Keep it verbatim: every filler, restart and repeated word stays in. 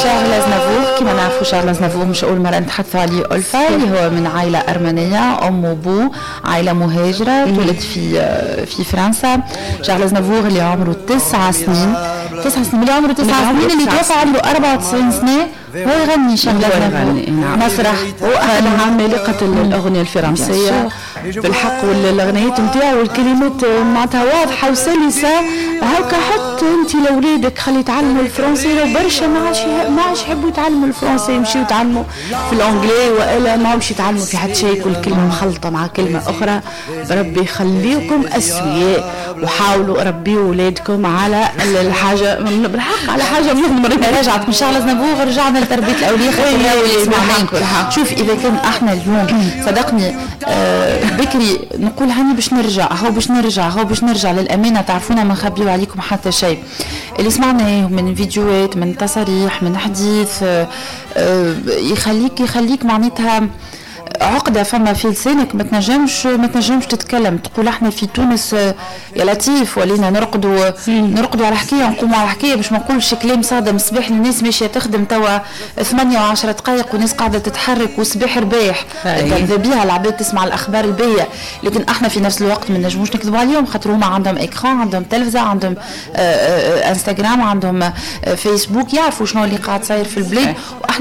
شارل أزنافور. كما نعرفوا شارل أزنافور مش أول مرة نتحدثوا عليه ألفا، اللي هو من عائلة أرمنية، أم وأبوه عائلة مهاجرة، تولد في في فرنسا. شارل أزنافور اللي عمره تسع سنين تسع سنين اللي عمره تسع سنين اللي توفى عمره أربعة وتسعين سنة. هو يغني شارل أزنافور مسرح، وأنا عمالقة الأغنية الفرنسية في الحق، والأغنيات نتاعو والكلمات معناتها واضحة وسلسة. هاكا حتى أنت لأولادك خلي يتعلموا الفرنسي، لو برشا ما عادش ما عادش يحبوا يتعلموا الفرنسي يمشيوا يتعلموا في الأنجلي، وإلا ما عادش يتعلموا في حد شيء، كل كلمة مخلطة مع كلمة أخرى. ربي يخليكم أسوياء، وحاولوا ربيوا أولادكم على الحاجة بالحق، على حاجة مهمة. رجعت من شارل أزنافور رجعنا لتربية الأولياء. شوف إذا كان احنا اليوم صدقني آه بكري نقول هاني باش نرجع، هو باش نرجع هو باش نرجع للأمانة، تعرفونا ما نخبيو عليكم حتى شيء. اللي سمعناه من فيديوهات، من تصاريح، من حديث آه آه يخليك يخليك معناتها عقدة فما في لسانك، ما تنجمش ما تنجمش تتكلم، تقول احنا في تونس يا لطيف ولينا نرقدوا نرقدوا على حكايه نقوموا على حكايه باش ما نقولش كلام صادم. صباح الناس ماشيه تخدم توا ثمانية وعشرة دقائق وناس قاعده تتحرك وصباح رباح تنذا بيها العباد تسمع الاخبار الباهيه، لكن احنا في نفس الوقت ما نجموش نكذبوا عليهم، خاطر هما عندهم اكران، عندهم تلفزه، عندهم انستغرام، عندهم فيسبوك، يعرفوا شنو اللي قاعد صاير في البلاد.